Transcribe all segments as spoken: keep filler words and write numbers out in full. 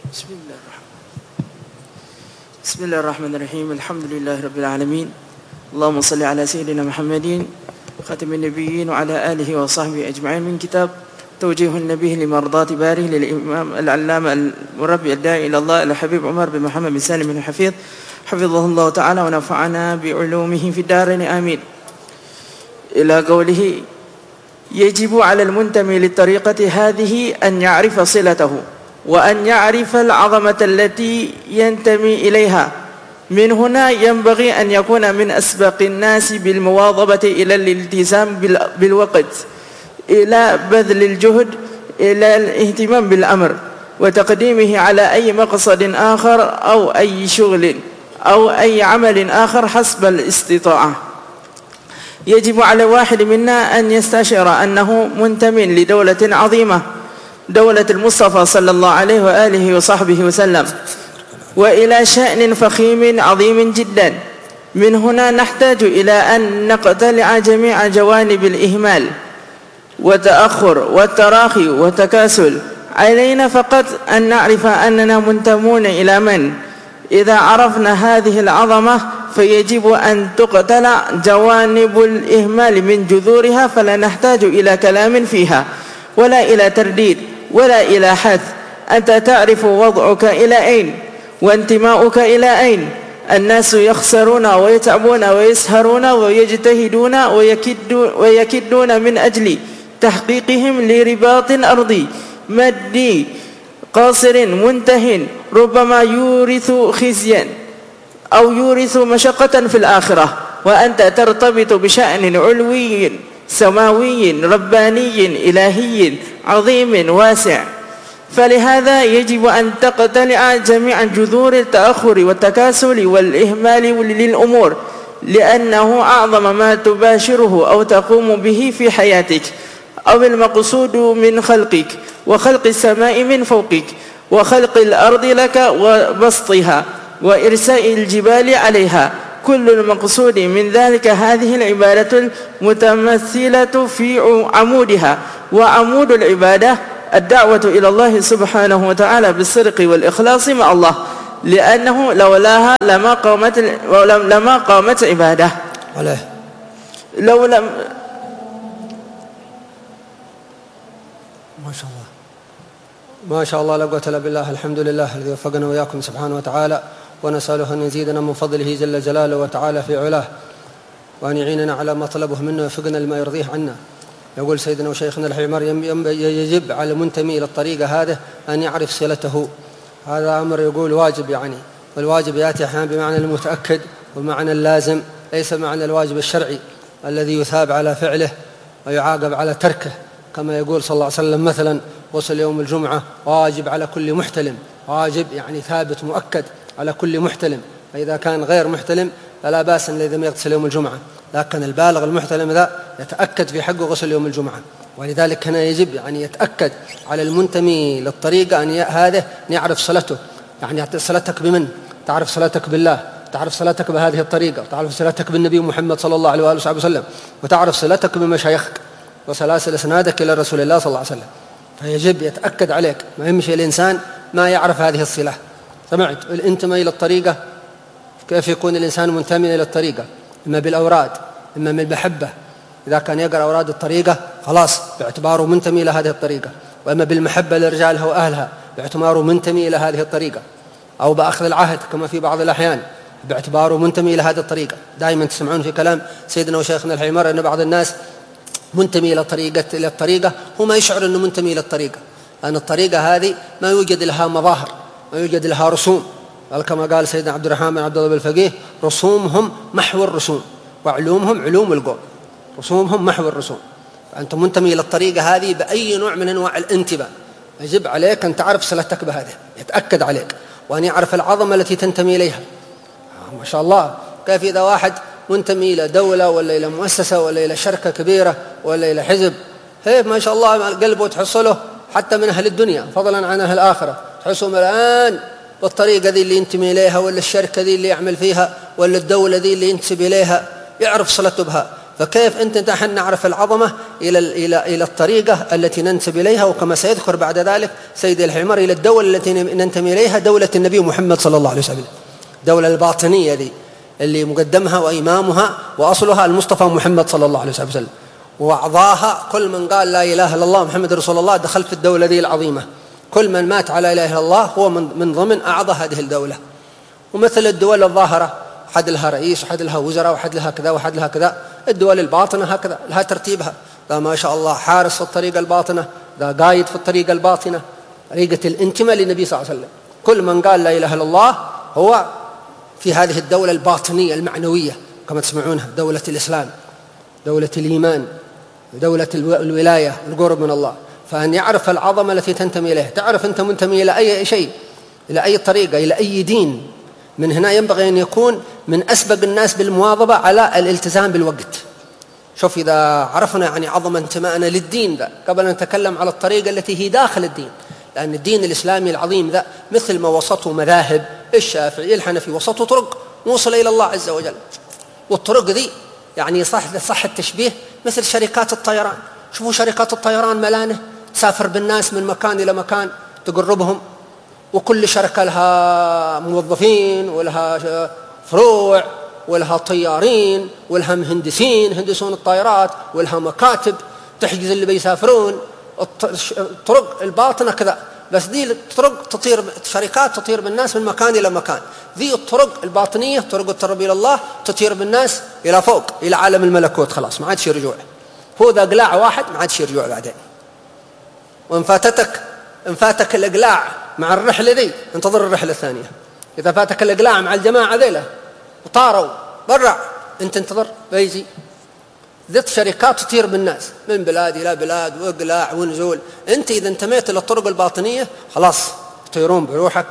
بسم الله الرحمن بسم الله الرحمن الرحيم. الحمد لله رب العالمين. اللهم صل على سيدنا محمد خاتم النبيين وعلى آله وصحبه أجمعين. من كتاب توجيه النبي لمرضات باره للإمام العلامة المربي الداعي إلى الله الحبيب عمر بن محمد بن سالم بن الحفيظ حفظه الله تعالى ونفعنا بعلومه في الدارين آمين. إلى قوله: يجب على المنتمي للطريقة هذه أن يعرف صلته وأن يعرف العظمة التي ينتمي إليها. من هنا ينبغي أن يكون من أسبق الناس بالمواظبة إلى الالتزام بالوقت، إلى بذل الجهد، إلى الاهتمام بالأمر وتقديمه على أي مقصد آخر أو أي شغل أو أي عمل آخر حسب الاستطاعة. يجب على الواحد منا أن يستشعر أنه منتمي لدولة عظيمة، دولة المصطفى صلى الله عليه وآله وصحبه وسلم، وإلى شأن فخيم عظيم جدا. من هنا نحتاج إلى أن نقتلع جميع جوانب الإهمال والتأخر والتراخي والتكاسل. علينا فقط أن نعرف أننا منتمون إلى من. إذا عرفنا هذه العظمة فيجب أن تقتلع جوانب الإهمال من جذورها، فلا نحتاج إلى كلام فيها ولا إلى ترديد ولا إلى حث. أنت تعرف وضعك إلى أين وانتماؤك إلى أين. الناس يخسرون ويتعبون ويسهرون ويجتهدون ويكدون من أجل تحقيقهم لرباط أرضي مادي قاصر منتهٍ، ربما يورث خزيا أو يورث مشقة في الآخرة، وأنت ترتبط بشأن علوي سماوي رباني إلهي عظيم واسع. فلهذا يجب أن تقتلع جميع جذور التأخر والتكاسل والإهمال للأمور، لأنه أعظم ما تباشره أو تقوم به في حياتك، أو المقصود من خلقك وخلق السماء من فوقك وخلق الأرض لك وبسطها وإرساء الجبال عليها. كل المقصود من ذلك هذه العبادة المتمثلة في عمودها، وعمود العبادة الدعوة إلى الله سبحانه وتعالى بالصدق والإخلاص مع الله، لأنه لولاها لما قامت لما قامت عبادة. لو لم ما شاء الله ما شاء الله لا قوة إلا بالله. الحمد لله الذي وفقنا وإياكم سبحانه وتعالى، ونسأله أن يزيدنا من فضله جل جلاله وتعالى في علاه، وأن يعيننا على ما طلبه منا ويوفقنا لما يرضيه عنا. يقول سيدنا وشيخنا الحمار: يجب على المنتمي إلى الطريقة هذا أن يعرف صلته. هذا أمر يقول واجب، يعني والواجب يأتي أحيانا بمعنى المتأكد ومعنى اللازم، ليس معنى الواجب الشرعي الذي يثاب على فعله ويعاقب على تركه، كما يقول صلى الله عليه وسلم مثلا: غسل يوم الجمعة واجب على كل محتلم. واجب يعني ثابت مؤكد على كل محتلم، فإذا كان غير محتلم فلا بأس إذا ما يغتسل يوم الجمعة، لكن البالغ المحتلم ذا يتأكد في حقه غسل يوم الجمعة. ولذلك هنا يجب يعني يتأكد على المنتمي للطريقة أن هذا أن يعرف صلته، يعني صلتك بمن؟ تعرف صلتك بالله، تعرف صلتك بهذه الطريقة، تعرف صلتك بالنبي محمد صلى الله عليه وآله وصحبه وسلم، وتعرف صلتك بمشايخك وسلاسل إسنادك إلى رسول الله صلى الله عليه وسلم. فيجب يتأكد عليك، ما يمشي الإنسان ما يعرف هذه الصلة. سمعت الانتماء إلى الطريقة كيف يكون الإنسان منتمي إلى الطريقة؟ إما بالأوراد، إما من المحبة، إذا كان يقرأ أوراد الطريقة خلاص باعتباره منتمي إلى هذه الطريقة، وإما بالمحبة لرجالها وأهلها باعتباره منتمي إلى هذه الطريقة، أو بأخذ العهد كما في بعض الأحيان باعتباره منتمي إلى هذه الطريقة. دائما تسمعون في كلام سيدنا وشيخنا الحمار أن بعض الناس منتمي إلى طريقة إلى الطريقة هو ما يشعر أنه منتمي إلى الطريقة، لأن الطريقة هذه ما يوجد لها مظاهر، ما يوجد لها رسوم، قال كما قال سيدنا عبد الرحمن بن عبد الله بالفقيه: رسومهم محو الرسوم وعلومهم علوم القوم. رسومهم محو الرسوم. فأنت منتمي إلى الطريقة هذه بأي نوع من أنواع الانتماء، يجب عليك أن تعرف صلتك بهذه، يتأكد عليك، وأن يعرف العظمة التي تنتمي إليها. ما شاء الله، كيف إذا واحد منتمي إلى دولة ولا إلى مؤسسة ولا إلى شركة كبيرة ولا إلى حزب، هيب ما شاء الله قلبه تحصله حتى من أهل الدنيا فضلا عن أهل الآخرة، تحسهم الآن بالطريقة ذي اللي ينتمي إليها، ولا الشركة ذي اللي يعمل فيها، ولا الدولة ذي اللي ينتسب إليها، يعرف صلته بها. فكيف أنت نحن نعرف العظمة إلى إلى إلى الطريقة التي ننتسب إليها، وكما سيذكر بعد ذلك سيد الحمار إلى الدولة التي ننتمي إليها، دولة النبي محمد صلى الله عليه وسلم، الدولة الباطنية دي اللي مقدمها وإمامها وأصلها المصطفى محمد صلى الله عليه وسلم، وأعضاها كل من قال لا إله إلا الله محمد رسول الله دخل في الدولة ذي العظيمة، كل من مات على لا إله إلا الله هو من ضمن أعضاء هذه الدولة. ومثل الدول الظاهرة حد لها رئيس وحد لها وزراء وحد لها كذا وحد لها كذا، الدول الباطنة هكذا لها ترتيبها، ذا ما شاء الله حارس في الطريقة الباطنة، ذا قايد في الطريقة الباطنة، طريقة الانتماء للنبي صلى الله عليه وسلم. كل من قال لا إله إلا الله هو في هذه الدولة الباطنية المعنوية كما تسمعونها، دولة الإسلام، دولة الإيمان، دولة الولاية والقرب من الله. فأن يعرف العظمة التي تنتمي إليها، تعرف أنت منتمي إلى أي شيء، إلى أي طريقة، إلى أي دين. من هنا ينبغي أن يكون من أسبق الناس بالمواظبة على الالتزام بالوقت. شوف إذا عرفنا يعني عظمة انتمائنا للدين ذا قبل أن نتكلم على الطريقة التي هي داخل الدين، لأن الدين الإسلامي العظيم ذا مثل ما وسطه مذاهب الشافعي الحنفي وسطه طرق موصلة إلى الله عز وجل. والطرق ذي يعني صح صح التشبيه مثل شركات الطيران. شوفوا شركات الطيران ملانة تسافر بالناس من مكان إلى مكان تقربهم، وكل شركة لها موظفين ولها فروع ولها طيارين ولها مهندسين هندسون الطائرات ولها مكاتب تحجز اللي بيسافرون. الطرق الباطنة كذا، بس دي الطرق تطير، شركات تطير بالناس من مكان إلى مكان. ذي الطرق الباطنية طرق التقرب إلى الله تطير بالناس إلى فوق إلى عالم الملكوت، خلاص ما عادش رجوع. هو ذا قلاع واحد ما عادش رجوع بعدين. وإن فاتتك إن فاتك الإقلاع مع الرحلة ذي انتظر الرحلة الثانية. إذا فاتك الإقلاع مع الجماعة ذيلا وطاروا برع أنت انتظر بيجي. ذات شركات تطير بالناس من بلاد إلى بلاد وإقلاع ونزول. أنت إذا انتميت إلى الطرق الباطنية خلاص يطيرون بروحك،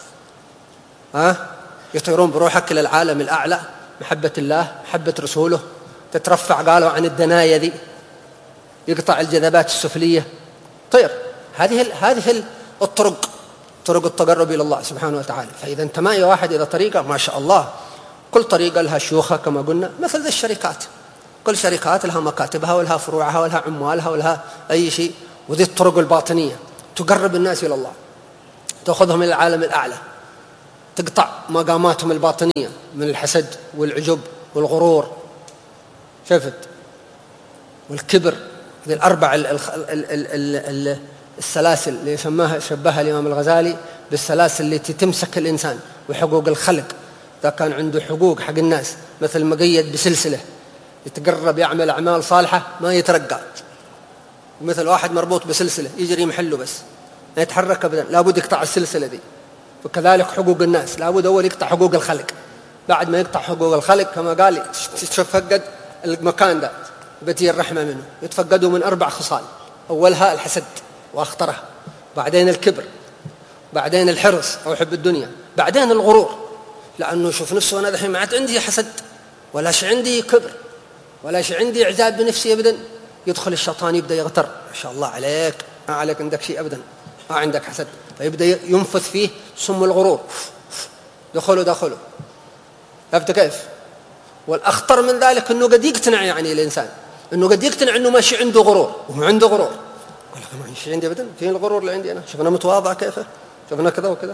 ها يطيرون بروحك إلى العالم الأعلى، محبة الله محبة رسوله، تترفع قالوا عن الدنايا ذي، يقطع الجذبات السفلية، طير. هذه هذه الطرق طرق التقرب إلى الله سبحانه وتعالى. فإذا انتمى واحد إلى طريقة ما شاء الله، كل طريقة لها شيوخها كما قلنا، مثل ذي الشركات، كل شركات لها مكاتبها ولها فروعها ولها عمالها ولها أي شيء. وذي الطرق الباطنية تقرب الناس إلى الله، تأخذهم إلى العالم الأعلى، تقطع مقاماتهم الباطنية من الحسد والعجب والغرور، شفت، والكبر. ذي الأربع ال ال ال ال السلاسل اللي يسماها شبهها الإمام الغزالي بالسلاسل التي تمسك الإنسان، وحقوق الخلق. إذا كان عنده حقوق حق الناس مثل مقيد بسلسلة يتقرب يعمل أعمال صالحة ما يترقى، مثل واحد مربوط بسلسلة يجري محله بس ما يتحرك أبدا، لابد يقطع السلسلة دي. وكذلك حقوق الناس لابد أول يقطع حقوق الخلق، بعد ما يقطع حقوق الخلق كما قال يتفقد المكان ده بتي الرحمة منه، يتفقدوا من أربع خصال، أولها الحسد وأخطرها، بعدين الكبر، بعدين الحرص أو حب الدنيا، بعدين الغرور، لأنه شوف نفسه أنا دحين ما عاد عندي حسد ولا شيء عندي كبر ولا شيء عندي إعجاب بنفسي أبدا. يدخل الشيطان يبدأ يغتر، ما شاء الله عليك ما عليك عندك شيء أبدا، ما عندك حسد، فيبدأ ينفث فيه سم الغرور، دخلوا دخلوا. عرفت كيف؟ والأخطر من ذلك أنه قد يقتنع يعني الإنسان أنه قد يقتنع أنه ماشي عنده غرور وهو عنده غرور. قال لك ما شيء عندي أبدا، فين الغرور اللي عندي أنا؟ شوفنا متواضع كيف، شوفنا كذا وكذا،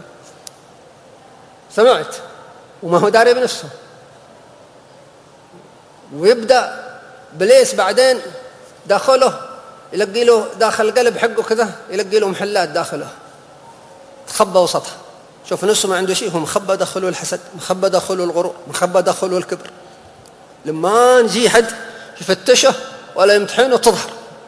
سمعت وما هو داري بنفسه. ويبدأ بليس بعدين داخله يلقي له داخل القلب حقه كذا، يلقي له محلات داخله تخبى وسطها، شوف نفسه ما عنده شيء، هو مخبى داخله الحسد، مخبى داخله الغرور، مخبى داخله الكبر. لما نجي حد يفتشه ولا يمتحنه تظهر.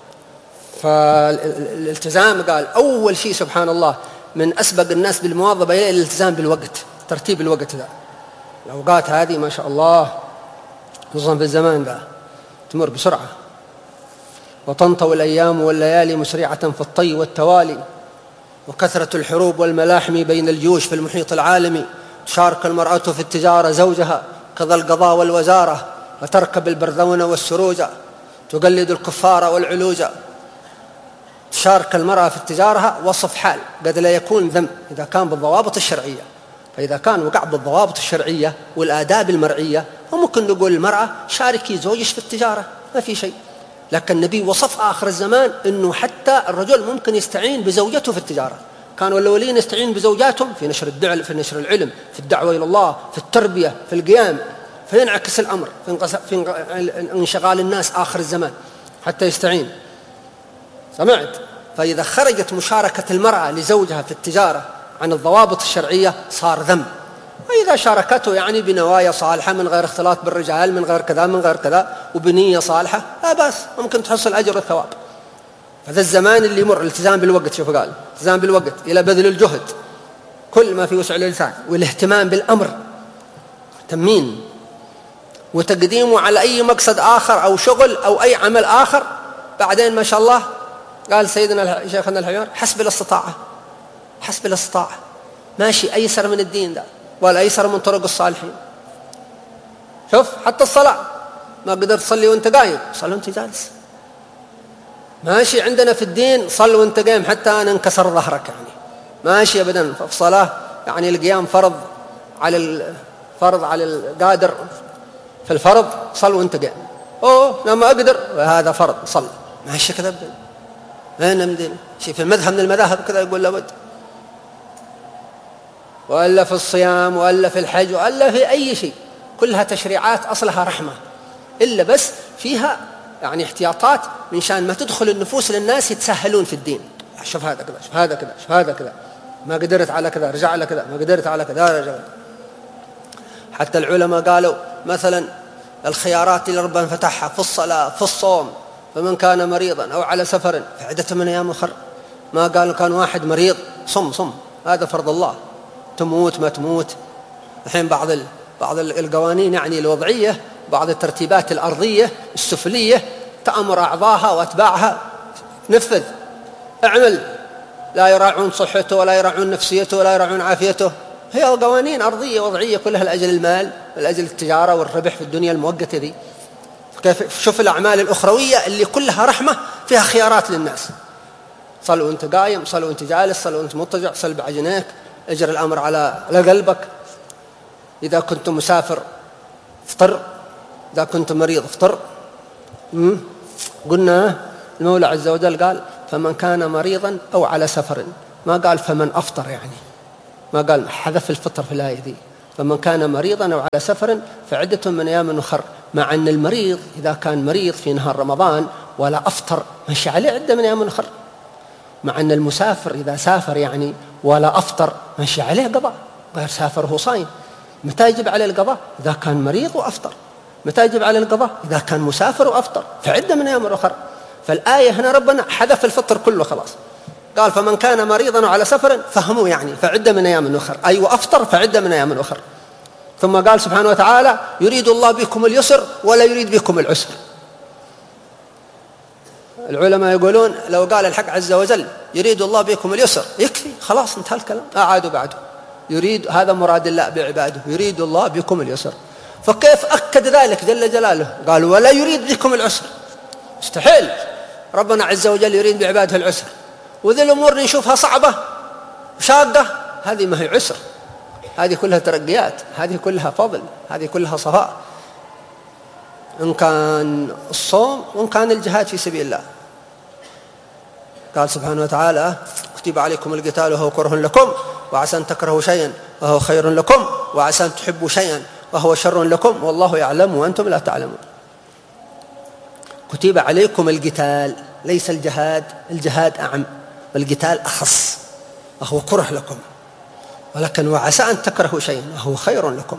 فالالتزام قال أول شيء سبحان الله من أسبق الناس بالمواظبة إلى الالتزام بالوقت، ترتيب الوقت ذا. الأوقات هذه ما شاء الله خصوصا في الزمان ذا تمر بسرعة، وتنطوي الأيام والليالي مسرعة في الطي والتوالي، وكثرة الحروب والملاحم بين الجيوش في المحيط العالمي. تشارك المرأة في التجارة زوجها كذا القضاء والوزارة، وتركب البرذون والسروج، تقلد الكفار والعلوج. تشارك المرأة في التجارة وصف حال قد لا يكون ذنب إذا كان بالضوابط الشرعية، فإذا كان وقع بالضوابط الشرعية والآداب المرعية فممكن نقول المرأة شاركي زوجك في التجارة، ما في شيء. لكن النبي وصف آخر الزمان أنه حتى الرجل ممكن يستعين بزوجته في التجارة. كانوا الأولين يستعين بزوجاتهم في نشر الدعوة، في نشر العلم، في الدعوة إلى الله، في التربية، في القيام، فينعكس الأمر في انشغال الناس آخر الزمان حتى يستعين. سمعت؟ فإذا خرجت مشاركة المرأة لزوجها في التجارة عن الضوابط الشرعية صار ذنب. وإذا شاركته يعني بنوايا صالحة من غير اختلاط بالرجال، من غير كذا من غير كذا، وبنية صالحة، لا بأس، ممكن تحصل أجر والثواب. هذا الزمان اللي يمر الالتزام بالوقت، شوف قال الالتزام بالوقت إلى بذل الجهد كل ما في وسع الإنسان، والاهتمام بالأمر تمين وتقديمه على أي مقصد آخر أو شغل أو أي عمل آخر. بعدين ما شاء الله قال سيدنا شيخنا الحمير حسب الاستطاعة، حسب الاستطاعة، ماشي أيسر من الدين ده ولا أيسر من طرق الصالحين. شوف حتى الصلاة ما قدرت تصلي وانت قايم، صلي وانت جالس. ماشي عندنا في الدين صل وانت قايم حتى أن انكسر ظهرك، يعني ماشي أبدا. في الصلاة يعني القيام فرض على الفرض على القادر في الفرض، صل وانت قايم. أوه لما أقدر هذا فرض صل، ماشي كذا أبدا. أين مدين شيء في المذهب من المذاهب كذا يقول لابد، ولا في الصيام ولا في الحج ولا في أي شيء، كلها تشريعات أصلها رحمة، إلا بس فيها يعني احتياطات من شان ما تدخل النفوس للناس يتسهلون في الدين. شوف هذا كذا، شوف هذا كذا، شوف هذا كذا، ما قدرت على كذا رجع على كذا، ما قدرت على كذا رجع. حتى العلماء قالوا مثلا الخيارات اللي ربنا فتحها في الصلاة في الصوم، فمن كان مريضا أو على سفر فعدة من أيام أخرى. ما قالوا كان واحد مريض صم صم، هذا فرض الله، تموت ما تموت. الحين بعض ال... بعض القوانين يعني الوضعية، بعض الترتيبات الأرضية السفلية تأمر أعضاها وأتباعها نفذ اعمل، لا يراعون صحته ولا يراعون نفسيته ولا يراعون عافيته. هي قوانين أرضية وضعية كلها لأجل المال ولأجل التجارة والربح في الدنيا المؤقتة دي. كيف شوف الأعمال الأخروية اللي كلها رحمة فيها خيارات للناس، صل وانت قايم، صل وانت جالس، صل وانت مضطجع، صل بعجنيك، اجر الأمر على على قلبك. إذا كنت مسافر افطر، إذا كنت مريض افطر. قلنا المولى عز وجل قال فمن كان مريضا أو على سفر، ما قال فمن أفطر، يعني ما قال حذف الفطر في الآية دي. فمن كان مريضا أو على سفر فعدة من أيام أخر، مع أن المريض إذا كان مريض في نهار رمضان ولا أفطر مشي عليه عدة من أيام أخر، مع أن المسافر إذا سافر يعني ولا أفطر مشي عليه قضاء، غير سافر هو صايم. متى يجب عليه القضاء؟ إذا كان مريض وأفطر. متى يجب عليه القضاء؟ إذا كان مسافر وأفطر، فعدة من أيام أخر. فالآية هنا ربنا حذف الفطر كله خلاص، قال فمن كان مريضا على سفر فهموا يعني فعدة من أيام أخر، أي وأفطر فعدة من أيام أخر. ثم قال سبحانه وتعالى يريد الله بكم اليسر ولا يريد بكم العسر. العلماء يقولون لو قال الحق عز وجل يريد الله بكم اليسر يكفي خلاص انتهى الكلام، أعادوا بعده يريد، هذا مراد الله بعباده، يريد الله بكم اليسر. فكيف أكد ذلك جل جلاله؟ قال ولا يريد بكم العسر، مستحيل ربنا عز وجل يريد بعباده العسر. وذي الأمور نشوفها صعبة وشاقة، هذه ما هي عسر، هذه كلها ترقيات، هذه كلها فضل، هذه كلها صفاء، إن كان الصوم وإن كان الجهاد في سبيل الله. قال سبحانه وتعالى كتب عليكم القتال وهو كره لكم وعسى أن تكرهوا شيئا وهو خير لكم وعسى أن تحبوا شيئا وهو شر لكم والله يعلم وأنتم لا تعلمون. كتب عليكم القتال، ليس الجهاد، الجهاد أعم والقتال أخص، وهو كره لكم، ولكن وعسى أن تكرهوا شيئا وهو خير لكم.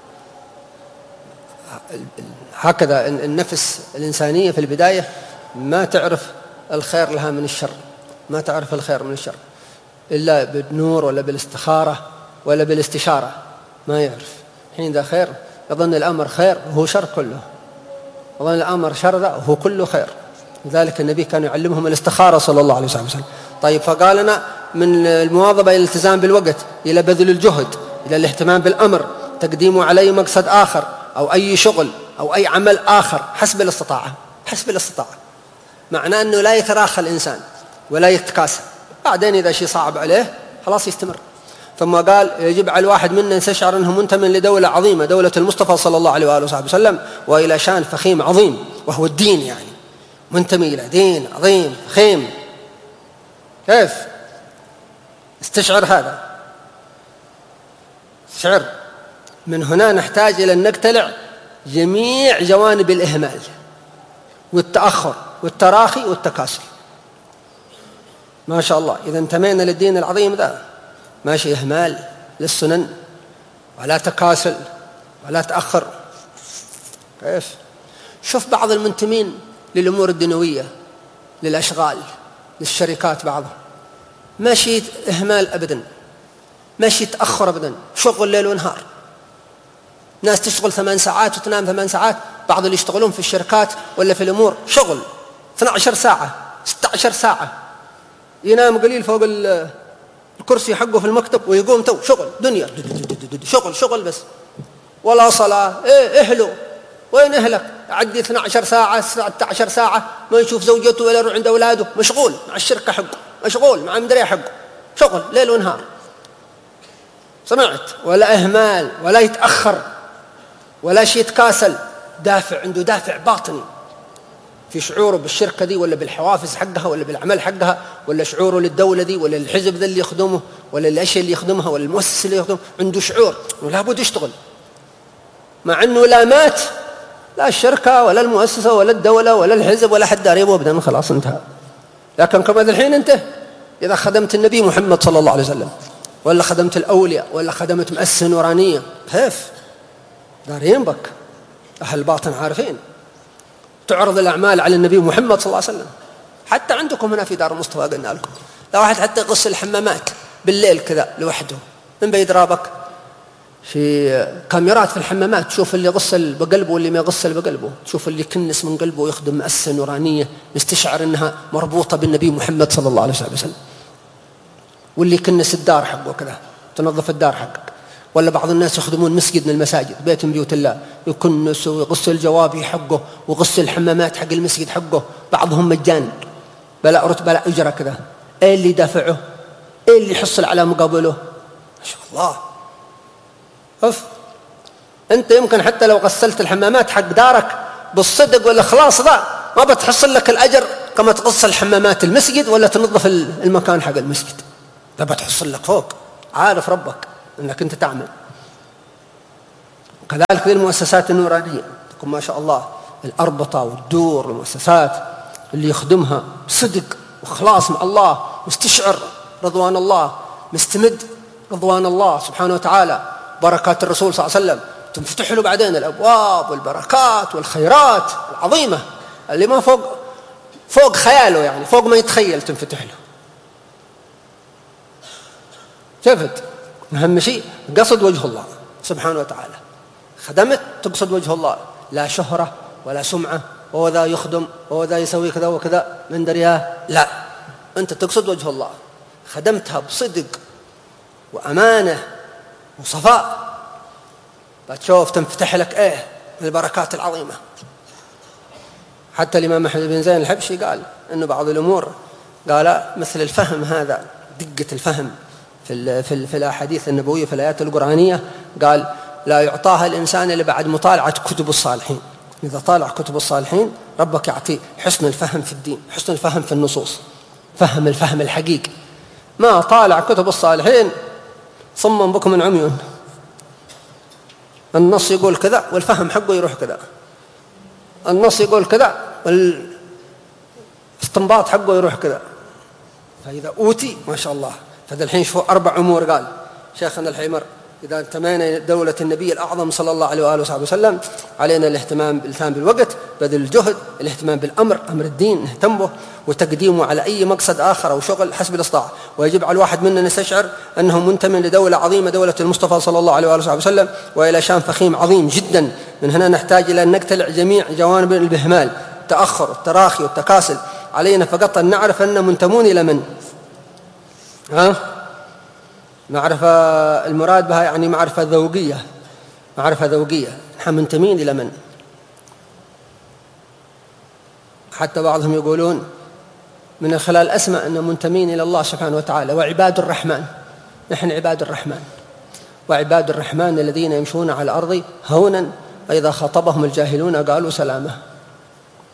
هكذا النفس الإنسانية في البداية ما تعرف الخير لها من الشر، ما تعرف الخير من الشر إلا بالنور ولا بالاستخارة ولا بالاستشارة، ما يعرف. حين ذا خير يظن الأمر خير وهو شر كله، يظن الأمر شر وهو كله خير. لذلك النبي كان يعلمهم الاستخارة صلى الله عليه وسلم. طيب فقال لنا من المواظبة إلى الالتزام بالوقت، إلى بذل الجهد، إلى الاهتمام بالأمر، تقديمه على أي مقصد آخر أو أي شغل أو أي عمل آخر حسب الاستطاعة، حسب الاستطاعة. معناه أنه لا يتراخى الإنسان ولا يتكاسل، بعدين إذا شيء صعب عليه خلاص يستمر. ثم قال يجب على الواحد منا أن يستشعر أنه منتمي لدولة عظيمة، دولة المصطفى صلى الله عليه وآله وصحبه وسلم، وإلى شان فخيم عظيم، وهو الدين، يعني منتمي إلى دين عظيم خيم. كيف استشعر هذا؟ استشعر. من هنا نحتاج إلى أن نقتلع جميع جوانب الإهمال والتأخر والتراخي والتكاسل. ما شاء الله إذا انتمينا للدين العظيم ذا ماشي إهمال للسنن ولا تكاسل ولا تأخر. كيف؟ شوف بعض المنتمين للأمور الدنيوية، للأشغال، للشركات، بعضهم ماشي إهمال أبدا، ماشي تأخر أبدا، شغل ليل ونهار. ناس تشتغل ثمان ساعات وتنام ثمان ساعات، بعض اللي يشتغلون في الشركات ولا في الأمور شغل اثنتي عشرة ساعة ستة عشر ساعة، ينام قليل فوق الكرسي حقه في المكتب ويقوم تو شغل دنيا شغل شغل بس، ولا صلاة. إيه إهله وين أهلك؟ عدي اثنتي عشرة ساعة ستة عشر ساعة ما يشوف زوجته ولا يروح عند أولاده، مشغول مع الشركة حقه، مشغول مع مدري حقه، شغل ليل ونهار. سمعت؟ ولا إهمال ولا يتأخر ولا شيء يتكاسل، دافع عنده دافع باطني في شعوره بالشركة دي ولا بالحوافز حقها ولا بالعمل حقها ولا شعوره للدولة دي ولا الحزب ذا اللي يخدمه ولا الأشياء اللي يخدمها ولا المؤسسة اللي يخدمه، عنده شعور إنه لابد يشتغل، مع أنه لا مات لا الشركة ولا المؤسسة ولا الدولة ولا الحزب ولا حد قريبه أبدا، خلاص انتهى. لكن كما الحين أنت إذا خدمت النبي محمد صلى الله عليه وسلم ولا خدمت الأولياء ولا خدمت مؤسسة نورانية، كيف دارين بك أهل الباطن عارفين. تعرض الأعمال على النبي محمد صلى الله عليه وسلم. حتى عندكم هنا في دار المصطفى قلنا لكم لو واحد حتى يغسل الحمامات بالليل كذا لوحده، من بيدرابك في كاميرات في الحمامات، تشوف اللي يغسل بقلبه واللي ما يغسل بقلبه، تشوف اللي يكنس من قلبه ويخدم مؤسسة نورانية مستشعر أنها مربوطة بالنبي محمد صلى الله عليه وسلم، واللي يكنس الدار حقه كذا تنظف الدار حقك. ولا بعض الناس يخدمون مسجد من المساجد، بيت من بيوت الله، يكنس ويغسل الجوابي حقه ويغسل الحمامات حق المسجد حقه، بعضهم مجان بلا رتبة لا أجرة كذا. إيه اللي يدافعه؟ إيه اللي يحصل على مقابله؟ ما شاء الله. أف أنت يمكن حتى لو غسلت الحمامات حق دارك بالصدق والإخلاص ذا ما بتحصل لك الأجر كما تغسل حمامات المسجد ولا تنظف المكان حق المسجد، ده بتحصل لك فوق، عارف ربك أنك أنت تعمل. كذلك في المؤسسات النورانية تكون ما شاء الله الأربطة والدور والمؤسسات اللي يخدمها صدق وإخلاص مع الله، مستشعر رضوان الله، مستمد رضوان الله سبحانه وتعالى، بركات الرسول صلى الله عليه وسلم، تنفتح له بعدين الأبواب والبركات والخيرات العظيمة اللي ما فوق فوق خياله، يعني فوق ما يتخيل تنفتح له. شفت؟ أهم شيء قصد وجه الله سبحانه وتعالى، خدمت تقصد وجه الله، لا شهرة ولا سمعة وهو ذا يخدم وهو ذا يسوي كذا وكذا من درياه، لا، أنت تقصد وجه الله، خدمتها بصدق وأمانة وصفاء، بتشوف تنفتح لك إيه البركات العظيمة. حتى الإمام أحمد بن زين الحبشي قال إنه بعض الأمور قال مثل الفهم هذا، دقة الفهم في في في الأحاديث النبوية في الآيات القرآنية، قال لا يعطاها الإنسان إلا بعد مطالعة كتب الصالحين. إذا طالع كتب الصالحين ربك يعطيه حسن الفهم في الدين، حسن الفهم في النصوص، فهم الفهم الحقيقي. ما طالع كتب الصالحين صم بكم عمي، النص يقول كذا والفهم حقه يروح كذا، النص يقول كذا والاستنباط حقه يروح كذا. فإذا أوتي ما شاء الله. فهذا الحين شوفوا أربع أمور قال شيخنا الحمر، إذا انتمينا دولة النبي الأعظم صلى الله عليه وآله وصحبه وسلم علينا الاهتمام بالإلتزام بالوقت، بذل الجهد، الاهتمام بالأمر أمر الدين نهتم به، وتقديمه على أي مقصد آخر أو شغل حسب الاستطاعة. ويجب على الواحد منا يستشعر أنه منتمي لدولة عظيمة، دولة المصطفى صلى الله عليه وآله وصحبه وسلم، وإلى شان فخيم عظيم جدا. من هنا نحتاج إلى أن نقتلع جميع جوانب الإهمال، التأخر والتراخي والتكاسل. علينا فقط أن نعرف أن منتمون إلى من؟ ها؟ معرفة المراد بها يعني معرفة ذوقية، معرفة ذوقية، نحن منتمين إلى من؟ حتى بعضهم يقولون من خلال أسماء أن منتمين إلى الله سبحانه وتعالى، وعباد الرحمن، نحن عباد الرحمن، وعباد الرحمن الذين يمشون على الأرض هونا وإذا خاطبهم الجاهلون قالوا سلامة.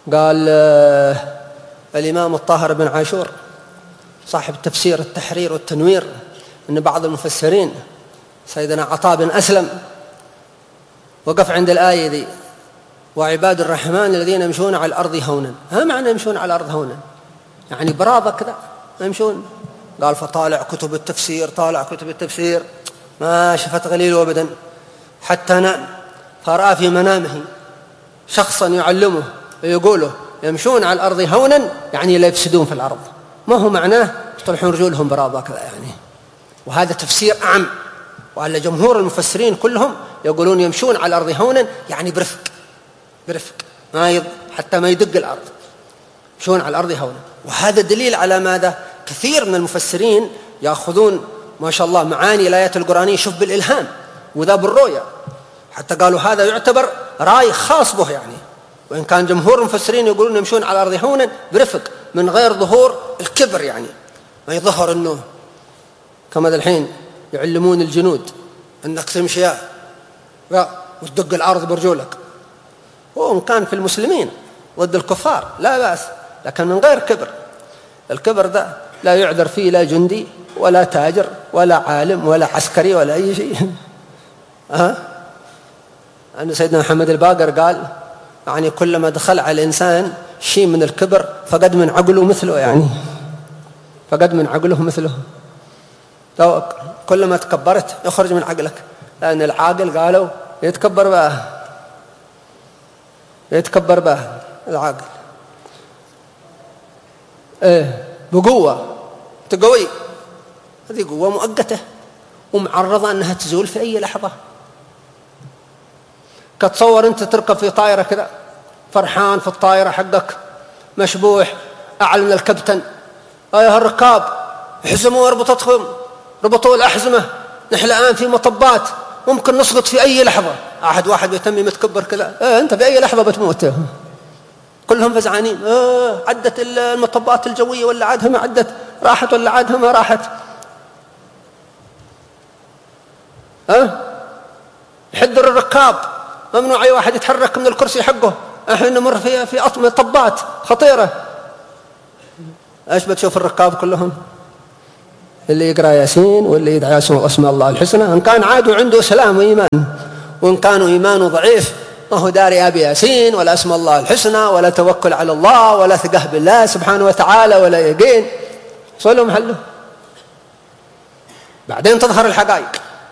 قال آه الإمام الطاهر بن عاشور صاحب تفسير التحرير والتنوير أن بعض المفسرين سيدنا عطاء بن أسلم وقف عند الآية دي وعباد الرحمن الذين يمشون على الأرض هونا. ها معنى يمشون على الأرض هونا؟ يعني براضة كذا يمشون. قال فطالع كتب التفسير، طالع كتب التفسير ما شفت غليل أبدا حتى نام، فرأى في منامه شخصا يعلمه ويقوله يمشون على الأرض هونا يعني لا يفسدون في الأرض. ما هو معناه يطلعون رجولهم براضة كذا يعني. وهذا تفسير أعم، وعلى جمهور المفسرين كلهم يقولون يمشون على الأرض هونا يعني برفق برفق ما يض... حتى ما يدق الأرض، يمشون على الأرض هونا. وهذا دليل على ماذا؟ كثير من المفسرين يأخذون ما شاء الله معاني الآيات القرآنية شوف بالإلهام وذا بالرؤية، حتى قالوا هذا يعتبر رأي خاص به يعني. وإن كان جمهور المفسرين يقولون يمشون على الأرض هونا برفق من غير ظهور الكبر، يعني ما يظهر أنه كما الحين يعلمون الجنود أنك تمشي وتدق الأرض برجولك. وإن كان في المسلمين ضد الكفار لا بأس، لكن من غير كبر. الكبر ده لا يعذر فيه لا جندي ولا تاجر ولا عالم ولا عسكري ولا أي شيء. أه؟ أن سيدنا محمد الباقر قال يعني كلما دخل على الإنسان شيء من الكبر فقد من عقله مثله، يعني فقد من عقله مثله. لو كلما تكبرت يخرج من عقلك، لأن العاقل قالوا يتكبر بقى يتكبر بقى العاقل ايه بقوة تقوي. هذه قوة مؤقتة ومعرضة أنها تزول في أي لحظة. كتصور أنت تركب في طائرة كذا فرحان في الطائرة حقك مشبوح، أعلن الكابتن أيها الركاب احزموا اربطتهم، ربطوا الأحزمة، نحن الآن في مطبات ممكن نسقط في أي لحظة. أحد واحد بيتمي متكبر كذا اه أنت في أي لحظة بتموت. كلهم فزعانين اه عدت المطبات الجوية ولا عادها ما عدت، راحت ولا عادها ما راحت. اه يحذر الركاب ممنوع أي واحد يتحرك من الكرسي حقه، احنا نمر في في مطبات خطيرة. ايش بتشوف الركاب كلهم؟ اللي يقرأ ياسين واللي يدعي اسماء الله الحسنى، إن كان عادوا عنده سلام وإيمان، وإن كانوا إيمانه ضعيف ما هو داري أبي ياسين ولا اسم الله الحسنى ولا توكل على الله ولا ثقة بالله سبحانه وتعالى ولا يقين، صلوا محله. بعدين تظهر الحقائق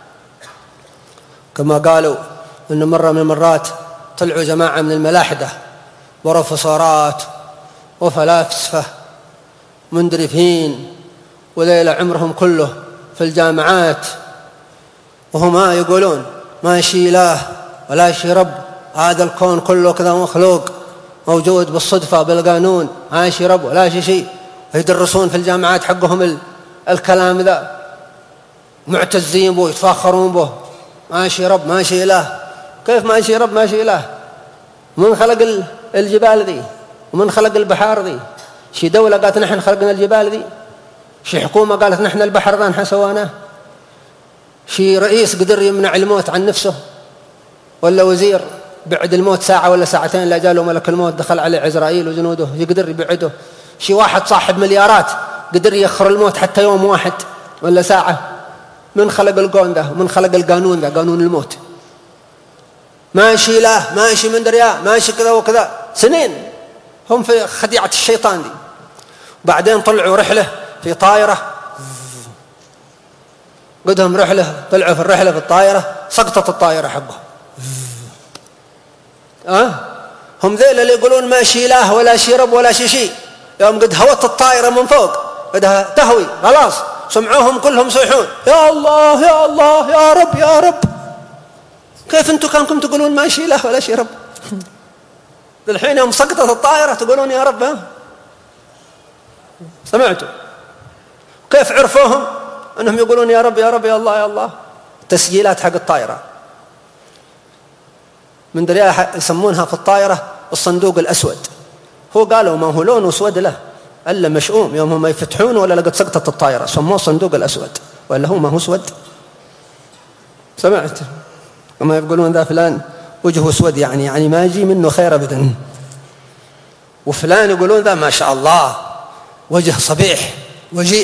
كما قالوا إن مرة من المرات طلعوا جماعة من الملاحدة بروفيسورات وفلاسفة مندرفين وليلة عمرهم كله في الجامعات، وهم يقولون ما شي إله ولا شي رب، هذا الكون كله كذا مخلوق موجود بالصدفة بالقانون، ما شي رب ولا شي شيء. ويدرسون في الجامعات حقهم الكلام ذا معتزين به يتفاخرون به، ما شي رب ما شي إله. كيف ما شي رب ما شي إله؟ من خلق الجبال ذي ومن خلق البحار ذي؟ شي دولة قالت نحن خلقنا الجبال ذي؟ شي حكومة قالت نحن البحر ذا نحن سواناه؟ شي رئيس قدر يمنع الموت عن نفسه؟ ولا وزير بعد الموت ساعة ولا ساعتين لا جاله ملك الموت دخل عليه عزرائيل وجنوده يقدر يبعده؟ شي واحد صاحب مليارات قدر يأخر الموت حتى يوم واحد ولا ساعة؟ من خلق الكون ده ومن خلق القانون ده قانون الموت؟ ماشي له ماشي من دريا ماشي كذا وكذا سنين هم في خديعة الشيطان دي. بعدين طلعوا رحلة في طائرة، قدهم رحلة طلعوا في الرحلة في الطائرة سقطت الطائرة حقه. أه؟ هم ذيل اللي يقولون ما شي إله ولا شي رب ولا شي شيء، يوم قد هوت الطائرة من فوق قد تهوي خلاص سمعوهم كلهم صيحون يا الله يا الله يا رب يا رب. كيف أنتم كانكم تقولون ما شي إله ولا شي رب؟ الحين يوم سقطت الطائرة تقولون يا رب؟ ها؟ سمعتوا كيف عرفوهم أنهم يقولون يا رب يا رب يا الله يا الله؟ تسجيلات حق الطائرة من دريا يسمونها في الطائرة الصندوق الأسود. هو قالوا ما هو لونه أسود له ألا مشؤوم، يوم هم يفتحون ولا لقد سقطت الطائرة سموه الصندوق الأسود، ولا هو ما هو أسود. سمعت كما يقولون ذا فلان وجهه أسود، يعني يعني ما يجي منه خير أبدا. وفلان يقولون ذا ما شاء الله وجه صبيح وجيه.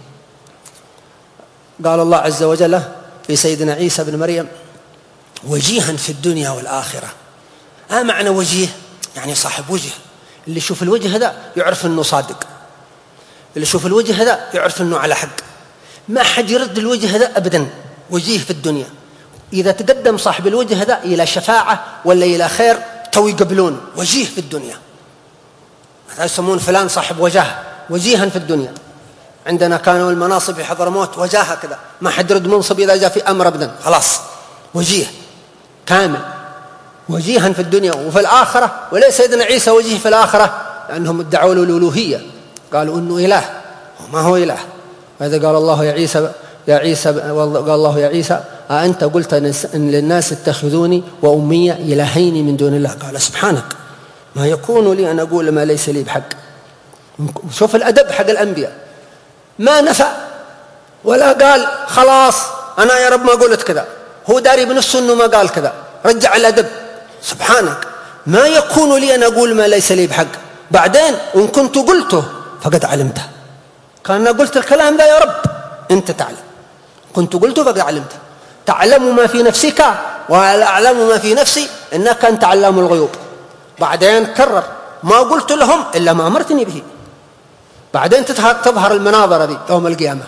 قال الله عز وجل في سيدنا عيسى بن مريم وجيها في الدنيا والآخرة. آه معنى وجيه يعني صاحب وجه، اللي يشوف الوجه هذا يعرف أنه صادق، اللي يشوف الوجه هذا يعرف أنه على حق، ما حد يرد الوجه هذا أبدا. وجيه في الدنيا، إذا تقدم صاحب الوجه هذا إلى شفاعة ولا إلى خير تو يقبلون. وجيه في الدنيا، هذا يسمون فلان صاحب وجاه، وجيها في الدنيا. عندنا كانوا المناصب في حضرموت وجاهة كذا، ما حد يرد منصب إذا جاء في أمر أبدا، خلاص وجيه كامل. وجيها في الدنيا وفي الآخرة. وليس سيدنا عيسى وجيه في الآخرة لأنهم ادعوا له الألوهية، قالوا إنه إله وما هو إله. هذا قال الله يا عيسى يا عيسى قال الله يا عيسى أأنت قلت إن للناس اتخذوني وأمي إلهين من دون الله؟ قال سبحانك ما يكون لي أن أقول ما ليس لي بحق. شوف الأدب حق الأنبياء، ما نفى ولا قال خلاص أنا يا رب ما قلت كذا، هو داري بنفسه أنه ما قال كذا، رجع الأدب. سبحانك ما يكون لي أن أقول ما ليس لي بحق، بعدين إن كنت قلته فقد علمته. كان قلت الكلام ذا يا رب أنت تعلم، كنت قلته فقد علمته، تعلم ما في نفسك ولا أعلم ما في نفسي إنك أنت علام الغيوب. بعدين كرر ما قلت لهم إلا ما أمرتني به. بعدين تظهر المناظرة دي يوم القيامة،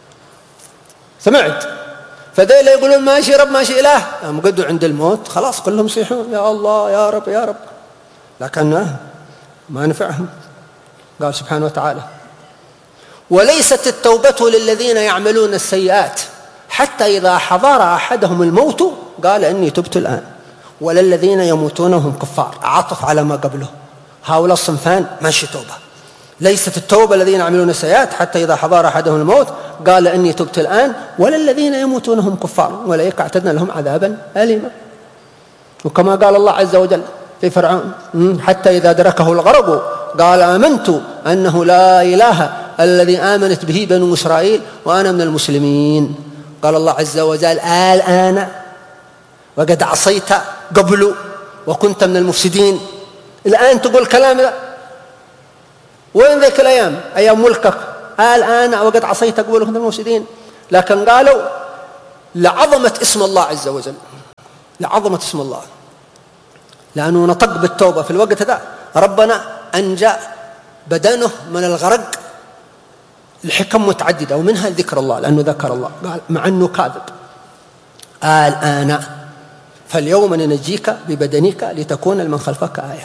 سمعت؟ فذيل يقولون ماشي رب ماشي إله، هم قدوا عند الموت خلاص كلهم يصيحون يا الله يا رب يا رب، لكن ما نفعهم. قال سبحانه وتعالى وليست التوبة للذين يعملون السيئات حتى إذا حضر أحدهم الموت قال إني تبت الآن، ولا الذين يموتون وهم كفار. عطف على ما قبله، هؤلاء الصنفان ماشي توبة. ليست التوبة الذين يعملون السيئات حتى إذا حضر أحدهم الموت قال إني تبت الآن، ولا الذين يموتون وهم كفار أولئك أعتدنا لهم عذابا أليما. وكما قال الله عز وجل في فرعون حتى إذا دركه الغرق قال آمنت أنه لا إله الذي آمنت به بنو إسرائيل وأنا من المسلمين. قال الله عز وجل الآن وقد عصيت قبل وكنت من المفسدين، الآن تقول كلام ذا؟ وين ذيك الأيام أيام ملكك؟ الآن وقد عصيت قبل وكنت من المفسدين. لكن قالوا لعظمة اسم الله عز وجل، لعظمة اسم الله، لأنه نطق بالتوبة في الوقت ذا ربنا أنجى بدنه من الغرق لحكم متعددة ومنها ذكر الله، لأنه ذكر الله قال مع أنه كاذب. الآن فاليوم ننجيك ببدنك لتكون لمن خلفك آية.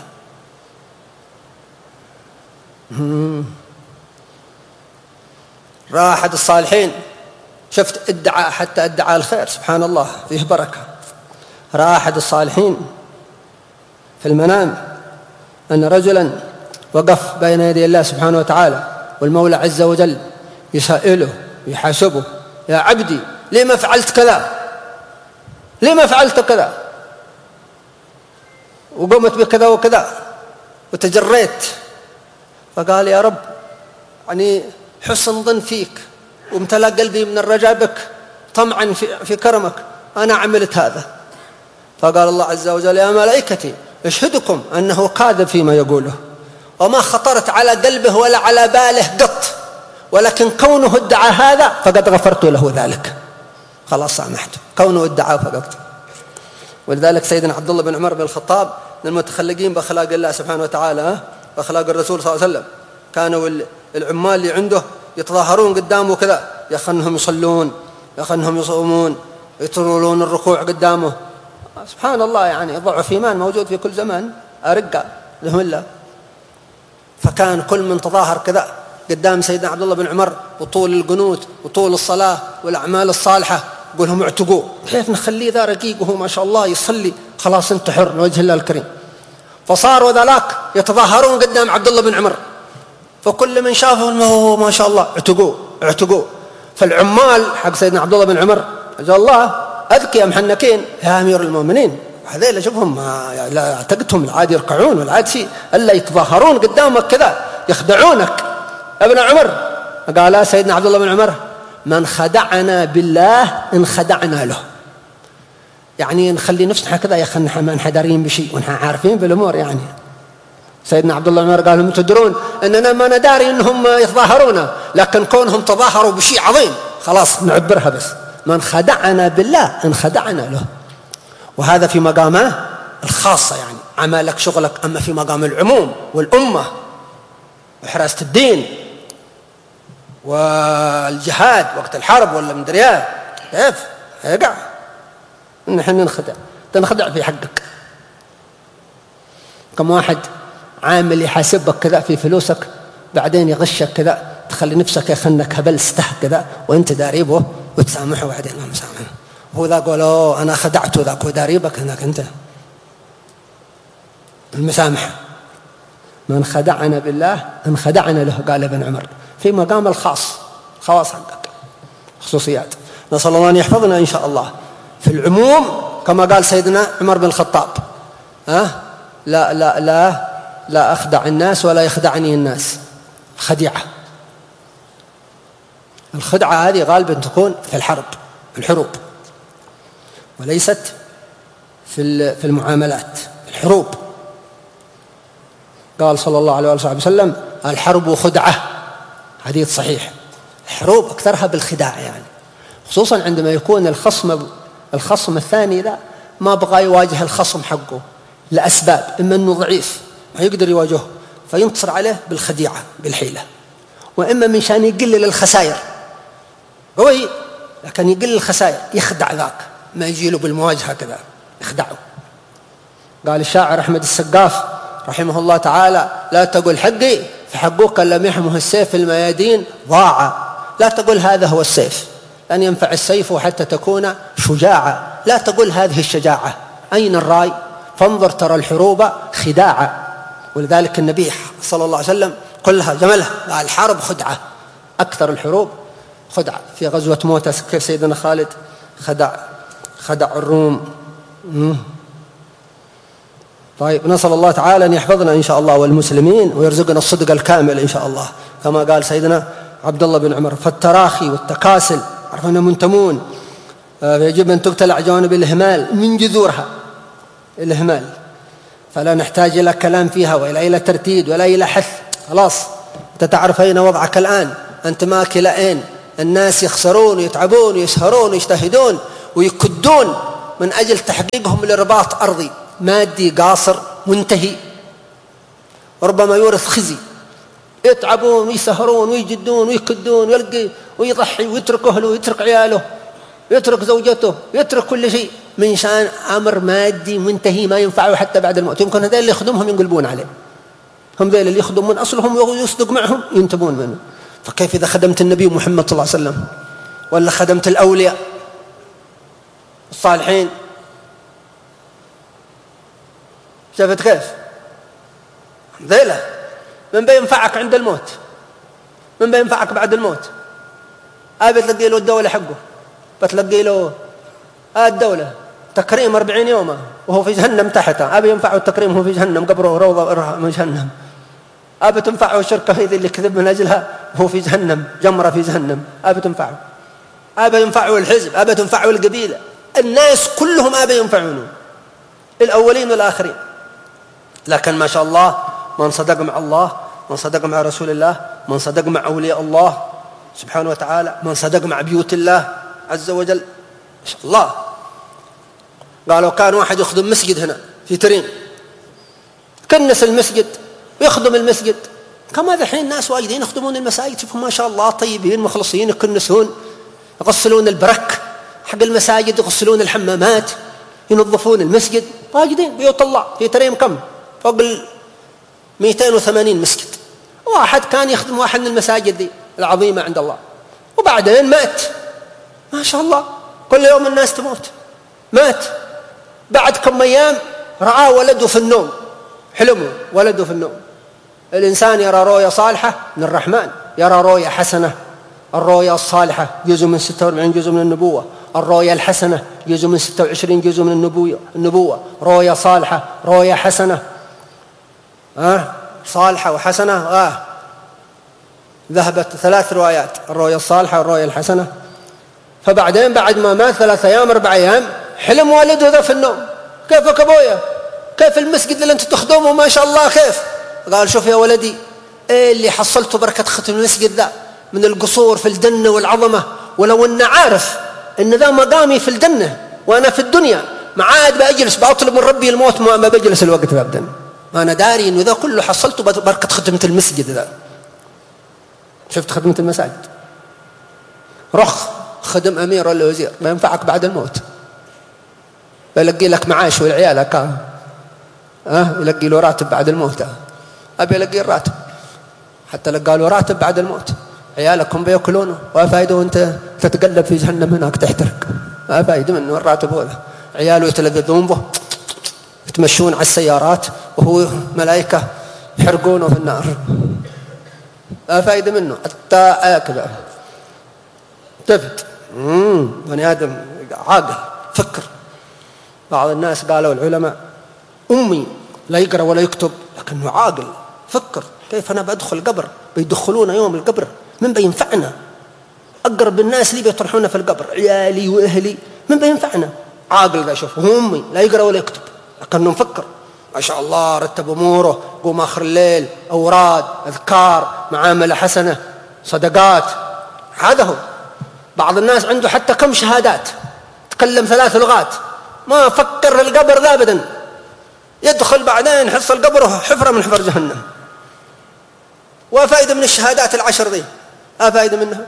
رأى أحد الصالحين، شفت ادعى حتى ادعى الخير سبحان الله فيه بركة. رأى أحد الصالحين في المنام أن رجلا وقف بين يدي الله سبحانه وتعالى والمولى عز وجل يسائله يحاسبه يا عبدي لما فعلت كذا، لما فعلت كذا، وقمت بكذا وكذا وتجريت. فقال يا رب يعني حسن ظن فيك وامتلأ قلبي من الرجاء بك طمعا في, في كرمك أنا عملت هذا. فقال الله عز وجل يا ملائكتي اشهدكم أنه كاذب فيما يقوله وما خطرت على قلبه ولا على باله قط، ولكن كونه ادعى هذا فقد غفرت له ذلك، خلاص سامحته كونه ادعى فقط. ولذلك سيدنا عبد الله بن عمر بن الخطاب من المتخلقين بأخلاق الله سبحانه وتعالى بأخلاق الرسول صلى الله عليه وسلم، كانوا العمال اللي عنده يتظاهرون قدامه كذا، يخنهم يصلون يخنهم يصومون يطولون الركوع قدامه، سبحان الله يعني ضعف إيمان موجود في كل زمان أرقى لهم الله. فكان كل من تظاهر كذا قدام سيدنا عبد الله بن عمر وطول القنوت وطول الصلاة والأعمال الصالحة يقول لهم اعتقوا، كيف نخليه ذا رقيق وهو ما شاء الله يصلي، خلاص انت حر لوجه الله الكريم. فصاروا ذلاك يتظاهرون قدام عبد الله بن عمر، فكل من شافه ما شاء الله اعتقوا اعتقوا. فالعمال حق سيدنا عبد الله بن عمر جزاه الله أذكياء محنكين يا أمير المؤمنين، هذيل شوفهم لا اعتقدهم العاد يركعون والعاد شيء الا يتظاهرون قدامك كذا يخدعونك. ابن عمر قال سيدنا عبد الله بن عمر من خدعنا بالله ان خدعنا له، يعني نخلي نفسنا كذا يا اخي ما انحدرين بشيء ونحن عارفين بالامور يعني. سيدنا عبد الله بن عمر قال لهم تدرون أننا ما نداري أنهم يتظاهرون، لكن كونهم تظاهروا بشيء عظيم خلاص نعبرها بس. من خدعنا بالله انخدعنا له. وهذا في مقامه الخاصة، يعني عملك شغلك. أما في مقام العموم والأمة وحراسة الدين والجهاد وقت الحرب ولا مدري ايه، كيف يقع نحن ننخدع، تنخدع في حقك. كم واحد عامل يحاسبك كذا في فلوسك، بعدين يغشك كذا، تخلي نفسك يا خنك هبل استه كذا وانت داريبه وتسامحه، وبعدين ما مسامحه. هو ذا قال اوه انا خدعته، ذاك وداريبك هناك انت. المسامحه من خدعنا بالله انخدعنا له، قال ابن عمر في مقام الخاص، خواص حقك، خصوصيات. نسأل الله أن يحفظنا إن شاء الله. في العموم كما قال سيدنا عمر بن الخطاب أه؟ لا لا لا لا أخدع الناس ولا يخدعني الناس. خديعة، الخدعة هذه غالبا تكون في الحرب، الحروب، وليست في في المعاملات، الحروب. قال صلى الله عليه وسلم الحرب خدعة، حديث صحيح. الحروب أكثرها بالخداع، يعني خصوصا عندما يكون الخصم الخصم الثاني ذا ما بغى يواجه الخصم حقه لأسباب، إما أنه ضعيف ما يقدر يواجهه فينتصر عليه بالخديعة بالحيلة، وإما من شان يقلل الخسائر، قوي لكن يقلل الخسائر يخدع ذاك، ما يجي له بالمواجهة كذا يخدعه. قال الشاعر أحمد السقاف رحمه الله تعالى لا تقل حقي فحقك لم يحمه السيف في الميادين ضاع. لا تقل هذا هو السيف، لن ينفع السيف حتى تكون شجاعة. لا تقل هذه الشجاعة، أين الراي؟ فانظر ترى الحروب خداعة. ولذلك النبي صلى الله عليه وسلم كلها جملها قال الحرب خدعة، أكثر الحروب خدعة. في غزوة موتى كيف سيدنا خالد خدع خدع الروم. طيب نسأل الله تعالى أن يحفظنا إن شاء الله والمسلمين ويرزقنا الصدق الكامل إن شاء الله، كما قال سيدنا عبد الله بن عمر فالتراخي والتكاسل عرفنا منتمون، فيجب أن تقتلع جوانب الإهمال من جذورها، الإهمال، فلا نحتاج إلى كلام فيها ولا إلى ترتيد ولا إلى حث. خلاص أنت تعرف أين وضعك الآن، أنت ماكل أين. الناس يخسرون ويتعبون ويسهرون ويجتهدون ويكدون من أجل تحقيقهم لرباط أرضي مادي قاصر منتهي، وربما يورث خزي. يتعبون ويسهرون ويجدون ويكدون ويلقي ويضحي ويترك أهله ويترك عياله ويترك زوجته ويترك كل شيء من شان أمر مادي منتهي ما ينفعه حتى بعد الموت. يمكن هذول اللي يخدمهم ينقلبون عليه، هم ذول اللي يخدمون أصلهم ويصدق معهم ينتبون منه. فكيف إذا خدمت النبي محمد صلى الله عليه وسلم ولا خدمت الأولياء الصالحين؟ شفت كيف ذيله من بينفعك عند الموت، من بينفعك بعد الموت. أبي تلقي له الدولة حقه، بتلقي له الدولة تكريم أربعين يوما وهو في جهنم تحته، أبي ينفعه التكريم وهو في جهنم قبره روضة من جهنم. أبي تنفعه الشركة هذه اللي كذب من أجلها وهو في جهنم جمرة في جهنم، أبي تنفعه. أبي ينفعه الحزب، أبي تنفعه القبيلة، الناس كلهم أبي ينفعونه، الأولين والآخرين. لكن ما شاء الله من صدق مع الله، من صدق مع رسول الله، من صدق مع أولياء الله سبحانه وتعالى، من صدق مع بيوت الله عز وجل ما شاء الله. قالوا كان واحد يخدم مسجد هنا في ترين، كنس المسجد ويخدم المسجد، كما ذحين ناس واجدين يخدمون المساجد، شوفوا ما شاء الله طيبين مخلصين، يكنسون، يغسلون البرك حق المساجد، يغسلون الحمامات، ينظفون المسجد، واجدين بيوت الله في ترين كم فوق مئتين وثمانين مسجد. واحد كان يخدم واحد من المساجد دي العظيمة عند الله، وبعدين مات ما شاء الله، كل يوم الناس تموت. مات بعد كم أيام رأى ولده في النوم، حلمه ولده في النوم. الإنسان يرى رؤيا صالحة من الرحمن، يرى رؤيا حسنة. الرؤيا الصالحة جزء من ستة وأربعين جزء من النبوة، الرؤيا الحسنة جزء من ستة وعشرين جزء من النبوة. النبوة رؤيا صالحة، رؤيا حسنة، آه صالحة وحسنة. آه ذهبت ثلاث روايات، الرؤيا الصالحة والرؤيا الحسنة. فبعدين بعد ما مات ثلاث أيام أربع أيام حلم والده ذا في النوم، كيفك أبويا؟ كيف المسجد اللي أنت تخدمه ما شاء الله؟ كيف قال شوف يا ولدي إيه اللي حصلته بركة ختم المسجد ذا من القصور في الجنة والعظمة، ولو أن عارف أن ذا مقامي في الجنة وأنا في الدنيا ما عاد بأجلس بأطلب من ربي الموت ما بجلس الوقت أبدا، أنا داري أنه ذا كله حصلته بركة ختمة المسجد ذا. شفت خدمة المساجد، رخ خدم أمير ولا وزير ما ينفعك بعد الموت، يلقي لك معاش والعيالك ها أه؟ يلقي له راتب بعد الموت، أبي يلقي الراتب حتى لقى له راتب بعد الموت، عيالكم بيأكلونه وفايده وانت تتقلب في جهنم هناك تحترق، ما فايده منه الراتب هذا، عياله يتلذذون به يتمشون على السيارات وهو ملائكة يحرقونه في النار، ما فايده منه حتى آكل تفت. بني آدم عاقل فكر. بعض الناس قالوا العلماء أمي لا يقرأ ولا يكتب لكنه عاقل فكر، كيف أنا بدخل القبر بيدخلونا يوم القبر من بينفعنا؟ أقرب الناس لي بيطرحونا في القبر عيالي وأهلي من بينفعنا؟ عاقل ذا شوف هو أمي لا يقرأ ولا يكتب لكنه مفكر ما شاء الله، رتب أموره، قوم آخر الليل، أوراد، أذكار، معاملة حسنة، صدقات، هذا هو. بعض الناس عنده حتى كم شهادات، تكلم ثلاث لغات، ما فكر في القبر ذا أبدا، يدخل بعدين حص القبر حفرة من حفر جهنم. وفائدة من الشهادات العشر ذي أفائدة منها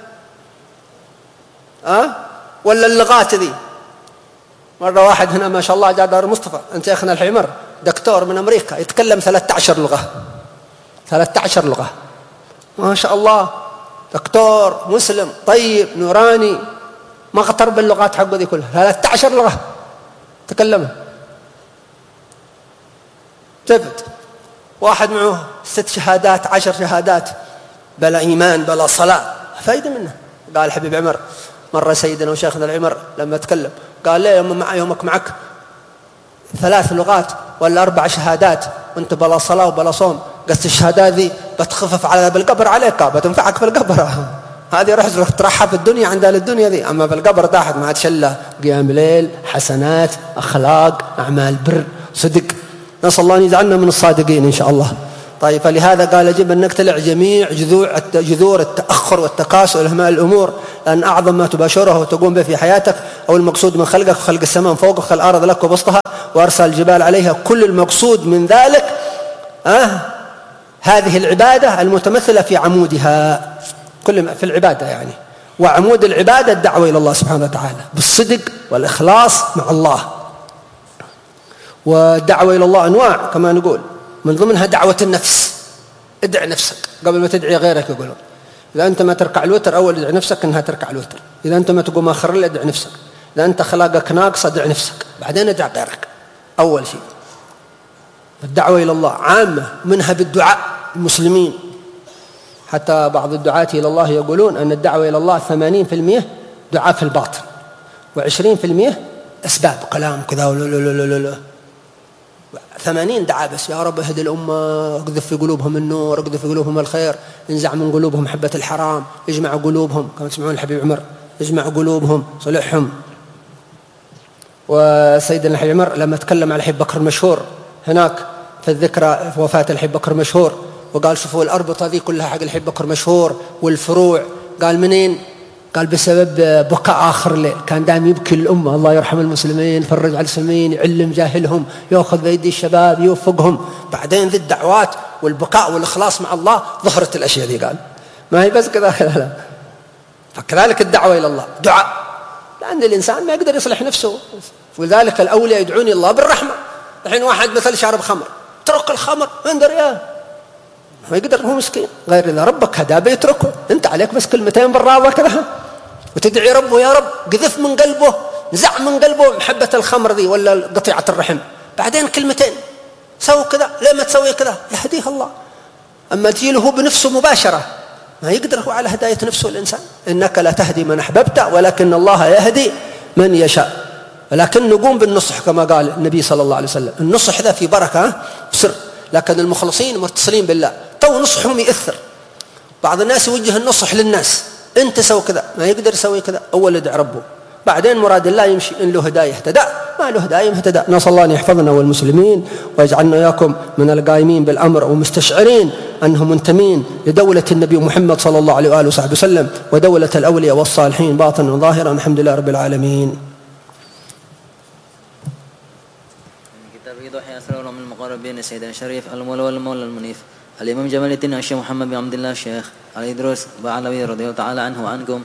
أه؟ ولا اللغات ذي. مرة واحد هنا ما شاء الله جاء دار مصطفى أنت يا أخنا الحمر دكتور من أمريكا يتكلم ثلاثة عشر لغة، ثلاثة عشر لغة ما شاء الله، دكتور مسلم طيب نوراني ما خطر باللغات حقه ذي كلها، ثلاثة عشر لغة تكلمها. تبت واحد معه ست شهادات عشر شهادات بلا إيمان بلا صلاة، فايدة منه. قال حبيب عمر مرة سيدنا وشيخنا العمر لما تكلم قال ليه يوم مع يومك معك ثلاث لغات ولا أربع شهادات وانت بلا صلاة وبلا صوم، قصة الشهادات ذي بتخفف على بالقبر عليك بتنفعك في القبر، هذه رح ترحها في الدنيا عند الدنيا ذي، أما في القبر تحت ما تشله قيام ليل حسنات أخلاق أعمال بر صدق، نسأل الله أن يجعلنا من الصادقين إن شاء الله. طيب فلهذا قال يجب أن نقتلع جميع جذور التأخر والتكاسل والإهمال الأمور، لأن أعظم ما تباشره وتقوم به في حياتك أو المقصود من خلقك خلق السماء فوقك خلق الأرض لك وبسطها وأرسل الجبال عليها، كل المقصود من ذلك أه هذه العبادة المتمثلة في عمودها، كل في العبادة يعني، وعمود العبادة الدعوة إلى الله سبحانه وتعالى بالصدق والإخلاص مع الله. والدعوة إلى الله أنواع كما نقول، من ضمنها دعوة النفس، ادعي نفسك قبل ما تدعي غيرك. يقولون إذا أنت ما تركع الوتر أول ادعي نفسك أنها تركع الوتر، إذا أنت ما تقوم آخر الليل ادعي نفسك، إذا أنت خلاقك ناقص ادعي نفسك بعدين ادعي غيرك أول شيء. الدعوة إلى الله عامة، منها بالدعاء المسلمين، حتى بعض الدعاة إلى الله يقولون أن الدعوة إلى الله ثمانين في المئة دعاء في الباطن وعشرين في المئة أسباب كلام كذا ولا لا لا لا لا ثمانين دعاء بس، يا رب اهد الأمة، اقذف في قلوبهم النور، اقذف في قلوبهم الخير، انزع من قلوبهم محبة الحرام، اجمع قلوبهم كما تسمعون الحبيب عمر، اجمع قلوبهم صلحهم. وسيدنا الحبيب عمر لما تكلم على الحبيب بكر المشهور هناك في الذكرى في وفاة الحبيب بكر المشهور، وقال شوفوا الأربطة ذي كلها حق الحبيب بكر المشهور والفروع، قال منين؟ قال بسبب بكاء آخر الليل، كان دائما يبكي الأمة، الله يرحم المسلمين، يفرج على المسلمين، يعلم جاهلهم، يأخذ بأيدي الشباب يوفقهم. بعدين ذي الدعوات والبكاء والإخلاص مع الله ظهرت الأشياء ذي. قال ما هي بس كذا لا لا. فكذلك الدعوة إلى الله دعاء، لأن الإنسان ما يقدر يصلح نفسه، ولذلك الأولياء يدعون الله بالرحمة. الحين واحد مثل شارب خمر ترك الخمر من درياه ما يقدر، هو مسكين، غير إذا ربك هداه بيتركه، أنت عليك بس كلمتين بالراضة كذا وتدعي ربه يا رب قذف من قلبه نزع من قلبه محبة الخمر ذي ولا قطيعة الرحم، بعدين كلمتين سوي كذا ليه ما تسوي كذا يهديه الله. أما تجيله هو بنفسه مباشرة ما يقدر هو على هداية نفسه الإنسان، إنك لا تهدي من أحببت ولكن الله يهدي من يشاء. ولكن نقوم بالنصح كما قال النبي صلى الله عليه وسلم، النصح ذا في بركة بسر، لكن المخلصين متصلين بالله تو نصحهم يأثر. بعض الناس يوجه النصح للناس أنت سوي كذا ما يقدر يسوي كذا، أول ادعي ربه بعدين مراد الله يمشي، إن له هداية اهتدى ما له داعي مهتدى. نسأل الله أن يحفظنا والمسلمين ويجعلنا إياكم من القائمين بالأمر ومستشعرين أنهم منتمين لدولة النبي محمد صلى الله عليه وآله وصحبه وسلم ودولة الأولياء والصالحين باطنا وظاهرا. الحمد لله رب العالمين. كتاب إيضاح أسرار من المقربين سيدنا الشريف المولى والمولى المنيف الإمام جمال الدين الشيخ محمد بن عبد الله الشيخ الإدروس بعلوي رضي الله تعالى عنه وعنكم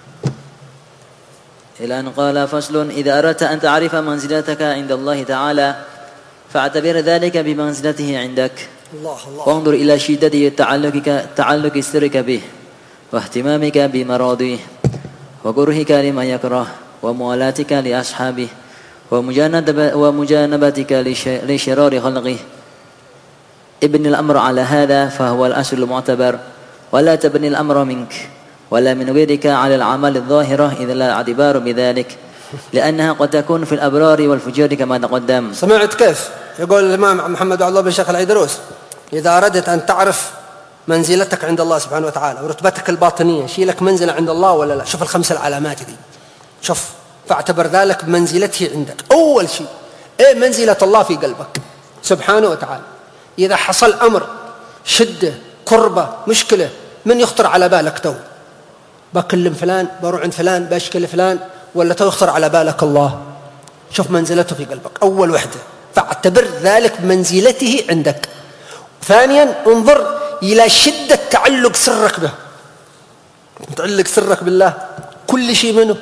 إلى أن قال: فصل: إذا أردت أن تعرف منزلتك عند الله تعالى فاعتبر ذلك بمنزلته عندك، الله الله. وانظر إلى شدة تعلقك تعلق سرك به واهتمامك بمراضيه وكرهك لما يكره وموالاتك لأصحابه ومجانبتك لشرار خلقه. ابن الأمر على هذا فهو الأصل المعتبر، ولا تبني الأمر منك ولا من غيرك على العمل الظاهرة إذا لا اعتبار بذلك، لأنها قد تكون في الأبرار والفجار كما تقدم. سمعت كيف يقول الإمام محمد عبد الله بن شيخ العيدروس: إذا أردت أن تعرف منزلتك عند الله سبحانه وتعالى ورتبتك الباطنية، شيلك منزلة عند الله ولا لا؟ شوف الخمس العلامات دي، شوف، فاعتبر ذلك بمنزلته عندك. أول شيء إيه منزلة الله في قلبك سبحانه وتعالى. إذا حصل أمر شدة كربة مشكلة، من يخطر على بالك تو؟ بكلم فلان، بروح عند فلان، بشكل فلان، ولا تو يخطر على بالك الله؟ شوف منزلته في قلبك أول وحدة، فاعتبر ذلك بمنزلته عندك. ثانيا انظر إلى شدة تعلق سرك به، تعلق سرك بالله كل شيء منه،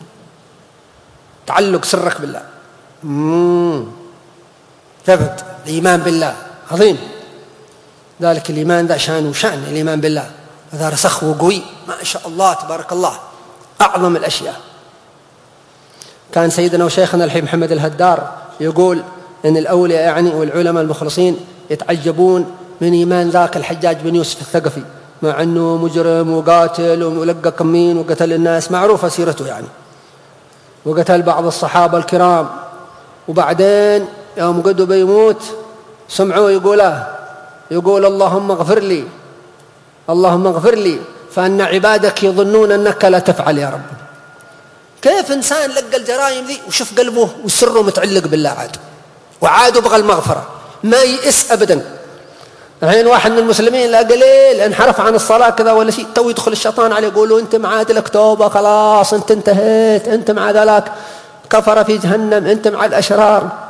تعلق سرك بالله. مم. ثبت الإيمان بالله عظيم، ذلك الإيمان ذا شان وشان الإيمان بالله، هذا رسخ وقوي ما شاء الله تبارك الله، أعظم الأشياء. كان سيدنا وشيخنا الحبيب محمد الهدار يقول إن الأولياء يعني والعلماء المخلصين يتعجبون من إيمان ذاك الحجاج بن يوسف الثقفي، مع أنه مجرم وقاتل ولقى كمين وقتل الناس، معروفة سيرته يعني، وقتل بعض الصحابة الكرام، وبعدين يوم قدوا بيموت سمعوه يقوله يقول: اللهم اغفر لي، اللهم اغفر لي فأن عبادك يظنون أنك لا تفعل يا رب. كيف إنسان لقى الجرائم ذي وشوف قلبه وسره متعلق بالله عاد، وعاد بغى المغفرة، ما يئس أبدا. الحين واحد من المسلمين لا قليل انحرف عن الصلاة كذا ولا شيء، تو يدخل الشيطان عليه يقولوا: أنت معاد لك توبة، خلاص أنت انتهيت، أنت مع ذلك كفر في جهنم، أنت مع الأشرار.